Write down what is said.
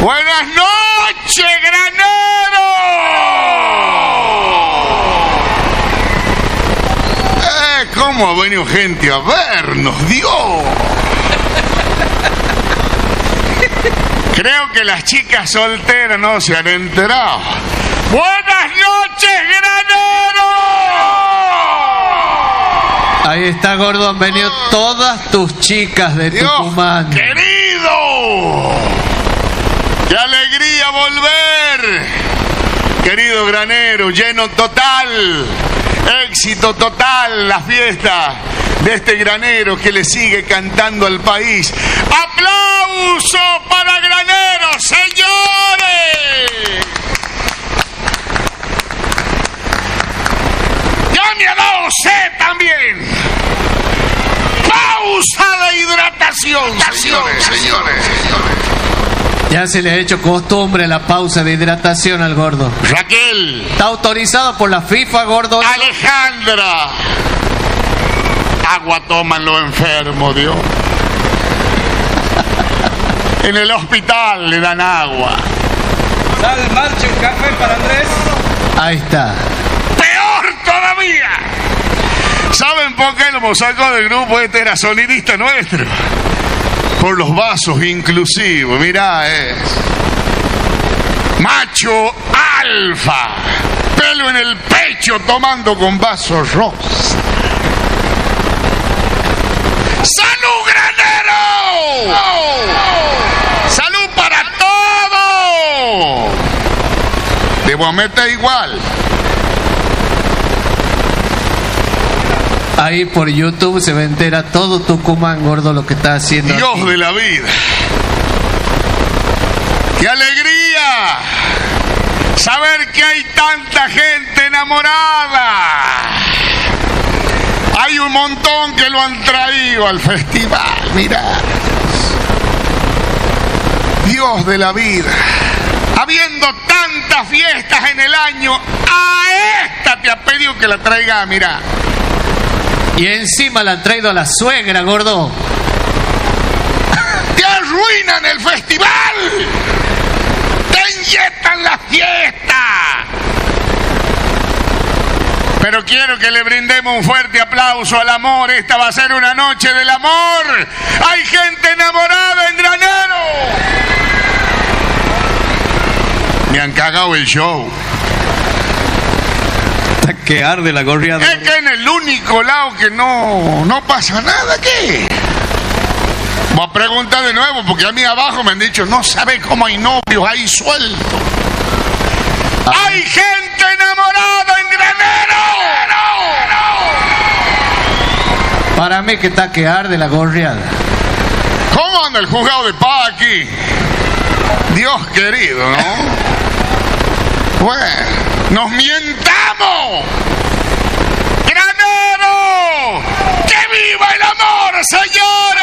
Buenas noches, granero. ¿Cómo ha venido gente a vernos, Dios? Creo que las chicas solteras no se han enterado. ¡Buenas noches, granero! Ahí está, gordo, han venido todas tus chicas de Tucumán. ¡Querido! ¡Qué alegría volver! Querido granero, lleno total, éxito total la fiesta de este granero que le sigue cantando al país. ¡Aplauso para Granero, señores! ¡Ya me ha dado sed también! ¡Pausa de hidratación, señores! Ya se le ha hecho costumbre la pausa de hidratación al gordo. Raquel. ¿Está autorizado por la FIFA, gordo? Alejandra. Agua toman los enfermos, Dios. En el hospital le dan agua. Sal, marcha, un café para Andrés. Ahí está. ¡Peor todavía! ¿Saben por qué lo sacó del grupo? Este era sonidista nuestro. Por los vasos inclusivos, mirá, macho alfa, pelo en el pecho tomando con vasos rosas. ¡Salud, granero! ¡Salud para todo! Debo meter igual. Ahí por YouTube se va a enterar todo Tucumán, gordo, lo que está haciendo. Dios aquí. De la vida. ¡Qué alegría! Saber que hay tanta gente enamorada. Hay un montón que lo han traído al festival, mirá. Dios de la vida. Habiendo tantas fiestas en el año, a esta te ha pedido que la traiga, mirá. Y encima la han traído a la suegra, gordo. ¡Te arruinan el festival! ¡Te inyectan la fiesta! Pero quiero que le brindemos un fuerte aplauso al amor. Esta va a ser una noche del amor. ¡Hay gente enamorada en Granero! Me han cagado el show. Que arde la gorriada. Es que en el único lado que no pasa nada, ¿qué? Voy a preguntar de nuevo, porque a mí abajo me han dicho, no sabe cómo hay novios ahí sueltos. ¡Hay gente enamorada en Granero! Para mí que está que arde la gorriada. ¿Cómo anda el juzgado de paz aquí? Dios querido, ¿no? Bueno, ¡nos mientamos! ¡Granero! ¡Que viva el amor, señores!